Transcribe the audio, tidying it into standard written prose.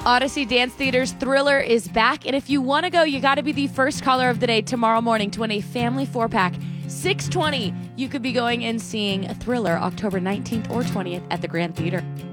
Odyssey Dance Theater's Thriller is back, and if you want to go, you got to be the first caller of the day tomorrow morning to win a family 4-pack. 6:20, you could be going and seeing Thriller October 19th or 20th at the Grand Theater.